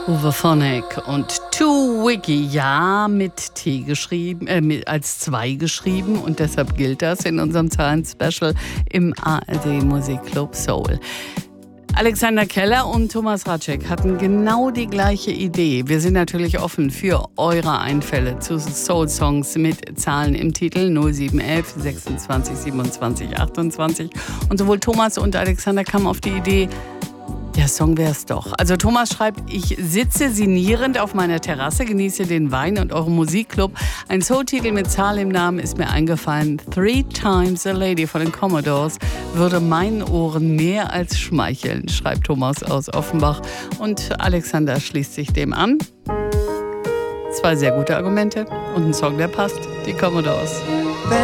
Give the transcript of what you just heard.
Uwe Vonneck und Too Wiggy, ja, mit T geschrieben, als 2 geschrieben und deshalb gilt das in unserem Zahlen-Special im ARD Musikclub Soul. Alexander Keller und Thomas Ratschek hatten genau die gleiche Idee. Wir sind natürlich offen für eure Einfälle zu Soul-Songs mit Zahlen im Titel 0711 26 27 28. Und sowohl Thomas und Alexander kamen auf die Idee, der Song wär's doch. Also Thomas schreibt, ich sitze sinnierend auf meiner Terrasse, genieße den Wein und euren Musikclub. Ein Soul-Titel mit Zahl im Namen ist mir eingefallen. 3 Times a Lady von den Commodores würde meinen Ohren mehr als schmeicheln, schreibt Thomas aus Offenbach. Und Alexander schließt sich dem an. 2 sehr gute Argumente und ein Song, der passt. Die Commodores.